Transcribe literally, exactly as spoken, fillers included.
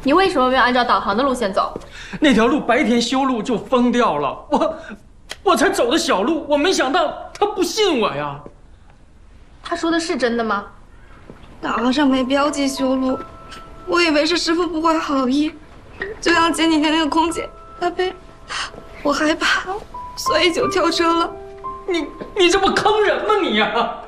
你为什么没有按照导航的路线走？ 那条路白天修路就封掉了，我我才走的小路，我没想到他不信我呀。 他说的是真的吗？ 导航上没标记修路，我以为是师傅不怀好意，就像前几天那个空姐，她被我害怕，所以就跳车了。 你你这不坑人吗你呀？